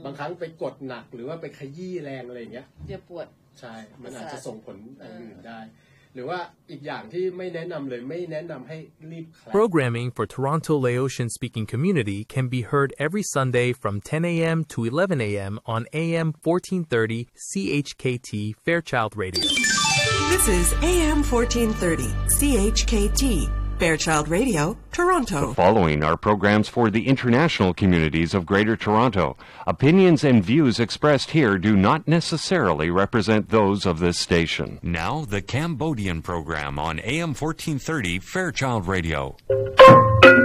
บางครั้งไปกดหนักหรือว่าไปขยี้แรงอะไรอย่างเงี้ยจะปวดใช่มันอาจจะส่งผลอื่นได้หรือว่าอีกอย่างที่ไม่แนะนำเลยไม่แนะนำให้รีบคลาย Programming for Toronto Laotian speaking community can be heard every Sunday from 10 a.m. to 11 a.m. on AM 1430 CHKT Fairchild Radio. This is AM 1430 CHKT Fairchild Radio, Toronto. The following are programs for the international communities of Greater Toronto. Opinions and views expressed here do not necessarily represent those of this station. Now, the Cambodian program on AM 1430 Fairchild Radio.